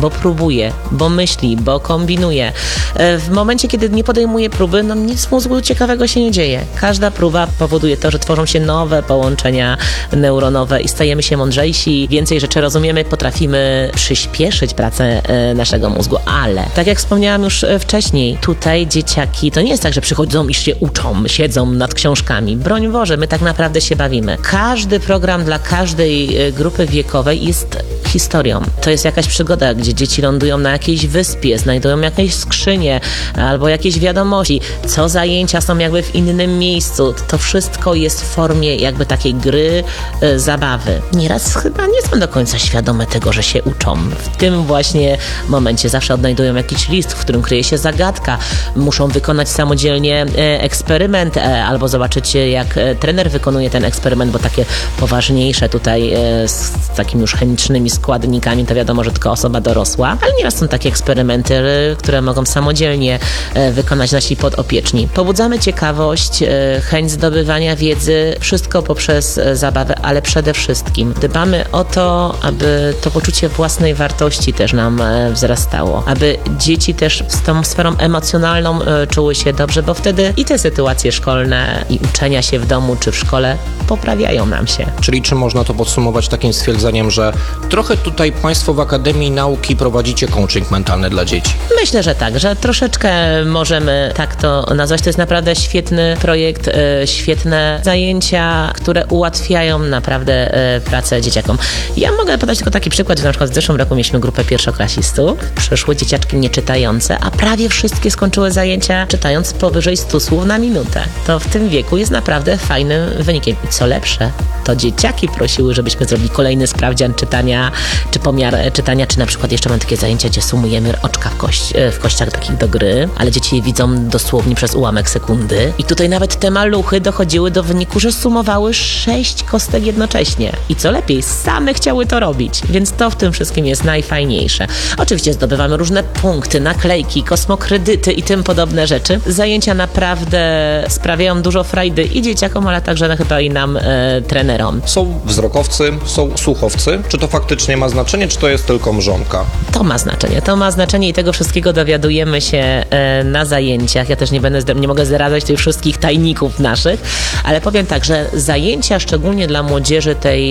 bo próbuje, bo myśli, bo kombinuje. W momencie, kiedy nie podejmuje próby, no nic w mózgu ciekawego się nie dzieje. Każda próba powoduje to, że tworzą się nowe połączenia neuronowe i stajemy się mądrzejsi, więcej rzeczy rozumiemy, potrafimy przyspieszyć pracę naszego mózgu, ale tak jak wspomniałam już wcześniej, tutaj dzieciaki, to nie jest tak, że przychodzą i się uczą, siedzą nad książkami. Broń Boże, my tak naprawdę się bawimy. Każdy program dla każdej grupy wiekowej jest historią. To jest jakaś przygoda, gdzie dzieci lądują na jakiejś wyspie, znajdują jakieś skrzynie albo jakieś wiadomości, co zajęcia są jakby w innym miejscu. To wszystko jest w formie jakby takiej gry, zabawy. Nieraz chyba nie są do końca świadome tego, że się uczą. W tym właśnie momencie zawsze odnajdują jakiś list, w którym kryje się zagadka. Muszą wykonać samodzielnie eksperyment albo zobaczyć, jak trener wykonuje ten eksperyment, bo takie poważniejsze tutaj z takimi już chemicznymi składnikami, to wiadomo, że tylko osoba dorosła, ale nieraz są takie eksperymenty, które mogą samodzielnie wykonać nasi podopieczni. Pobudzamy ciekawość, chęć zdobywania wiedzy, wszystko poprzez zabawę, ale przede wszystkim dbamy o to, aby to poczucie własnej wartości też nam wzrastało, aby dzieci też z tą sferą emocjonalną czuły się dobrze, bo wtedy i te sytuacje szkolne i uczenia się w domu czy w szkole poprawiają nam się. Czyli czy można to podsumować takim stwierdzeniem, że trochę tutaj Państwo w Akademii Nauki prowadzicie coaching mentalny dla dzieci? Myślę, że tak, że troszeczkę możemy tak to nazwać. To jest naprawdę świetny projekt, świetne zajęcia, które ułatwiają naprawdę pracę dzieciakom. Ja mogę podać tylko taki przykład, że na przykład w zeszłym roku mieliśmy grupę pierwszoklasistów, przyszły dzieciaczki nieczytające, a prawie wszystkie skończyły zajęcia czytając powyżej 100 słów na minutę. To w tym wieku jest naprawdę fajnym wynikiem. I co lepsze, to dzieciaki prosiły, żebyśmy zrobili kolejny sprawdzian czytania, czy pomiar czytania, czy na przykład jeszcze mam takie zajęcia, gdzie sumujemy oczka w kościach takich do gry, ale dzieci je widzą dosłownie przez ułamek sekundy. I tutaj nawet te maluchy dochodziły do wyniku, że sumowały 6 kostek jednocześnie. I co lepiej, same chciały to robić, więc to w tym wszystkim jest najfajniejsze. Oczywiście zdobywamy różne punkty, naklejki, kosmokredyty i tym podobne rzeczy. Zajęcia naprawdę sprawiają dużo frajdy i dzieciakom, ale także chyba i nam, trenerom. Są wzrokowcy, są słuchowcy. Czy to faktycznie ma znaczenie, czy to jest tylko mrzonka? To ma znaczenie i tego wszystkiego dowiadujemy się na zajęciach. Ja też nie mogę zdradzać tych wszystkich tajników naszych, ale powiem tak, że zajęcia szczególnie dla młodzieży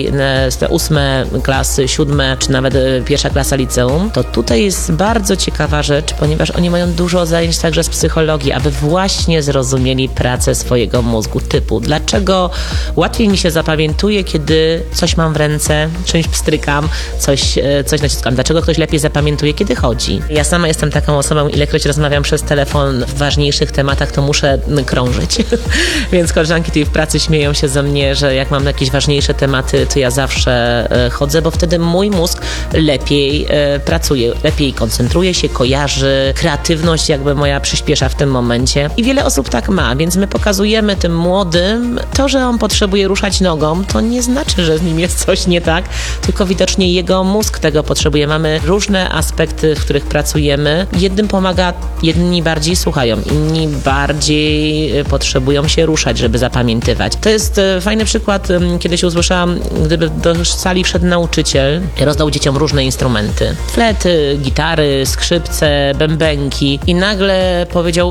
te 8 klasy, 7 czy nawet 1 klasa liceum, to tutaj jest bardzo ciekawa rzecz, ponieważ oni mają dużo zajęć także z psychologii, aby właśnie zrozumieli pracę swojego mózgu, typu dlaczego łatwiej mi się zapamiętuje, kiedy coś mam w ręce, czymś pstrykam, coś naciskam. Dlaczego ktoś lepiej zapamiętuje, kiedy chodzi? Ja sama jestem taką osobą, ilekroć rozmawiam przez telefon w ważniejszych tematach, to muszę krążyć. Więc koleżanki tutaj w pracy śmieją się ze mnie, że jak mam jakieś ważniejsze tematy, to ja zawsze chodzę, bo wtedy mój mózg lepiej pracuje, lepiej koncentruje się, kojarzy, kreatywność jakby moja przyspiesza w tym momencie. I wiele osób tak ma, więc my pokazujemy tym młodym to, że on potrzebuje ruszać nogą, to nie znaczy, że z nim jest coś nie tak, tylko widocznie jego mózg tego potrzebuje. Mamy różne aspekty, w których pracujemy. Jednym pomaga, jedni bardziej słuchają, inni bardziej potrzebują się ruszać, żeby zapamiętywać. To jest fajny przykład. Kiedyś usłyszałam, gdyby do sali wszedł nauczyciel, rozdał dzieciom różne instrumenty. Flety, gitary, skrzypce, bębenki i nagle powiedział,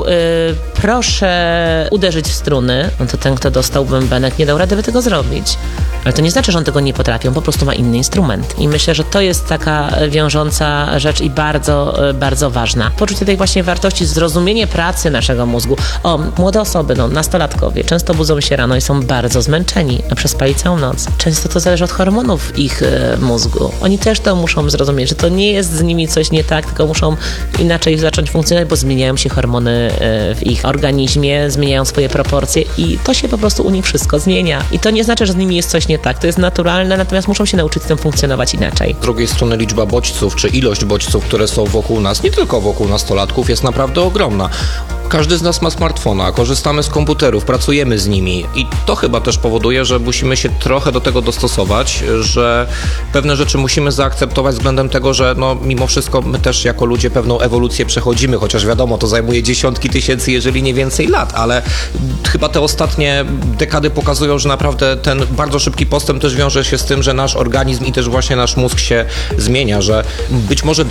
proszę uderzyć w struny. No to ten, kto dostał bębenek, nie dał rady, by tego zrobić. Ale to nie znaczy, że on tego nie potrafi, on po prostu ma inny instrument. I myślę, że to jest taka wiążąca rzecz i bardzo, bardzo ważna. Poczucie tej właśnie wartości, zrozumienie pracy naszego mózgu. Młode osoby, nastolatkowie, często budzą się rano i są bardzo zmęczeni, a przespali całą noc. Często to zależy od hormonów ich mózgu. Oni też to muszą zrozumieć, że to nie jest z nimi coś nie tak, tylko muszą inaczej zacząć funkcjonować, bo zmieniają się hormony w ich organizmie, zmieniają swoje proporcje i to się po prostu u nich wszystko zmienia. I to nie znaczy, że z nimi jest coś nie tak. To jest naturalne, natomiast muszą się nauczyć z tym funkcjonować inaczej. Z drugiej strony liczba bodźców, czy ilość bodźców, które są wokół nas, nie tylko wokół nastolatków, jest naprawdę ogromna. Każdy z nas ma smartfona, korzystamy z komputerów, pracujemy z nimi i to chyba też powoduje, że musimy się trochę do tego dostosować, że pewne rzeczy musimy zaakceptować względem tego, że mimo wszystko my też jako ludzie pewną ewolucję przechodzimy, chociaż wiadomo, to zajmuje dziesiątki tysięcy, jeżeli nie więcej lat, ale chyba te ostatnie dekady pokazują, że naprawdę ten bardzo szybki postęp też wiąże się z tym, że nasz organizm i też właśnie nasz mózg się zmienia, że być może